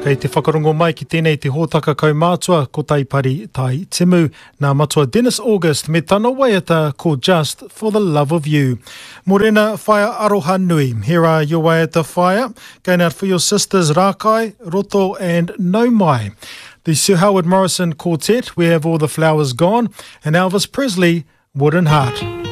Kei te whakarongo mai ki tēnei te hōtaka kaumātua ko Taipari Tai Timu, nā matua Dennis August me tana waiata ko Just for the Love of You. Morena whaia aroha nui. Here are your waiata whaia, going out for your sisters Rakai, Roto and Naumai. The Sir Howard Morrison Quartet, Where Have All the Flowers Gone, and Elvis Presley, Wooden Heart.